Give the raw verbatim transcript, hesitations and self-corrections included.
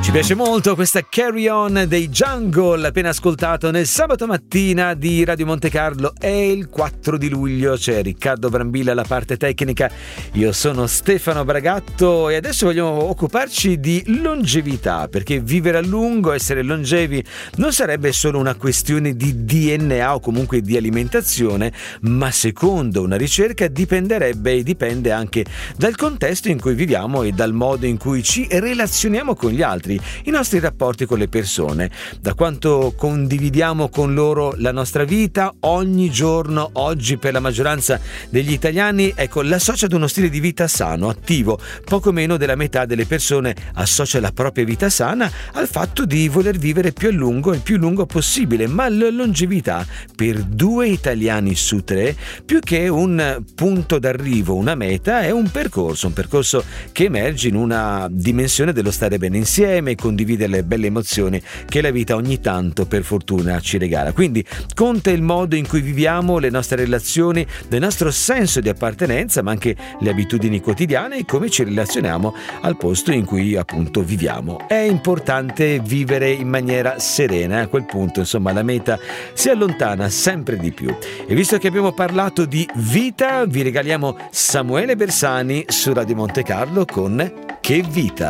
Ci piace molto questa Carry On dei Jungle, appena ascoltato nel sabato mattina di Radio Monte Carlo. È il quattro di luglio, c'è Riccardo Brambilla alla parte tecnica, io sono Stefano Bragatto e adesso vogliamo occuparci di longevità, perché vivere a lungo, essere longevi non sarebbe solo una questione di D N A o comunque di alimentazione, ma secondo una ricerca dipenderebbe e dipende anche dal contesto in cui viviamo e dal modo in cui ci relazioniamo con gli altri, i nostri rapporti con le persone, da quanto condividiamo con loro la nostra vita ogni giorno. Oggi per la maggioranza degli italiani, ecco, l'associa ad uno stile di vita sano, attivo. Poco meno della metà delle persone associa la propria vita sana al fatto di voler vivere più a lungo, il più lungo possibile, ma la longevità per due italiani su tre, più che un punto d'arrivo, una meta, è un percorso, un percorso che emerge in una dimensione dello stare bene insieme e condividere le belle emozioni che la vita ogni tanto per fortuna ci regala. Quindi conta il modo in cui viviamo, le nostre relazioni, il nostro senso di appartenenza, ma anche le abitudini quotidiane e come ci relazioniamo al posto in cui appunto viviamo. È importante vivere in maniera serena, a quel punto insomma la meta si allontana sempre di più. E visto che abbiamo parlato di vita, vi regaliamo Samuele Bersani su Radio Monte Carlo con Che vita.